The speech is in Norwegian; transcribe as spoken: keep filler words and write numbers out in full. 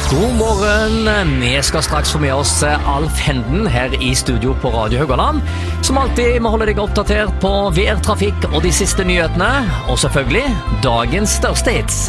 God morgen, vi skal straks få med oss Alf Henden her i studio på Radio Haugaland. Som alltid må holde deg oppdatert på vær, trafikk og de siste nyhetene, og selvfølgelig dagens største hits.